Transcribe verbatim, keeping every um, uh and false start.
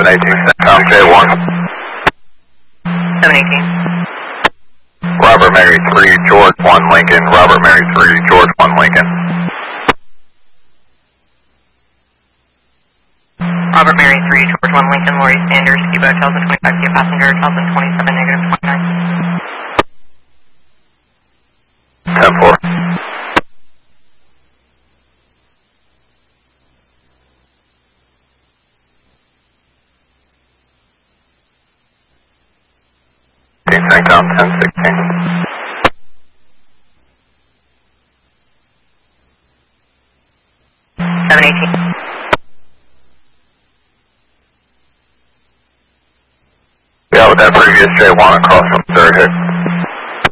seven eighteen, Tom J one. seven eighteen. Robert Mary three, George one Lincoln, Robert Mary three, George one Lincoln. Robert Mary three, George one Lincoln, Lori Sanders, Cuba, Charleston twenty-five, Cuba passenger, Charleston twenty-seven, negative twenty-nine. ten four. Tom ten sixteen. seven eighteen. Yeah, with that previous J one across from third hit.